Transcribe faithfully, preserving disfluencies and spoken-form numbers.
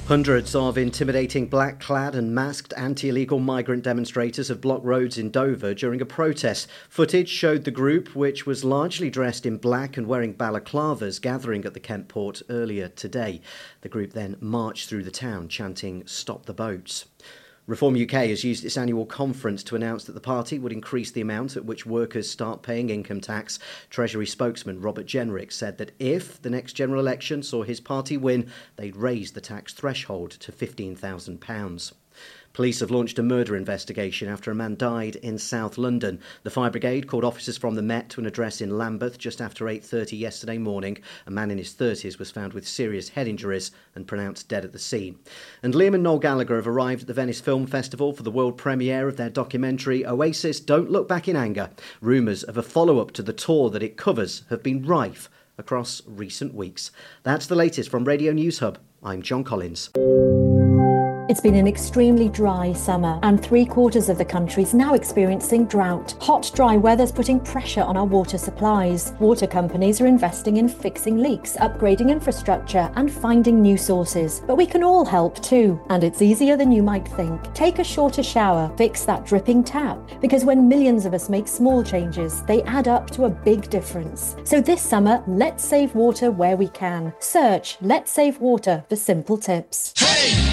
Hundreds of intimidating black-clad and masked anti-illegal migrant demonstrators have blocked roads in Dover during a protest. Footage showed the group, which was largely dressed in black and wearing balaclavas, gathering at the Kent port earlier today. The group then marched through the town, chanting, "Stop the boats." Reform U K has used its annual conference to announce that the party would increase the amount at which workers start paying income tax. Treasury spokesman Robert Jenrick said that if the next general election saw his party win, they'd raise the tax threshold to fifteen thousand pounds. Police have launched a murder investigation after a man died in South London. The fire brigade called officers from the Met to an address in Lambeth just after eight thirty yesterday morning. A man in his thirties was found with serious head injuries and pronounced dead at the scene. And Liam and Noel Gallagher have arrived at the Venice Film Festival for the world premiere of their documentary Oasis Don't Look Back in Anger. Rumours of a follow-up to the tour that it covers have been rife across recent weeks. That's the latest from Radio News Hub. I'm John Collins. It's been an extremely dry summer, and three quarters of the country's now experiencing drought. Hot, dry weather's putting pressure on our water supplies. Water companies are investing in fixing leaks, upgrading infrastructure, and finding new sources. But we can all help too, and it's easier than you might think. Take a shorter shower, fix that dripping tap, because when millions of us make small changes, they add up to a big difference. So this summer, let's save water where we can. Search Let's Save Water for simple tips. Hey!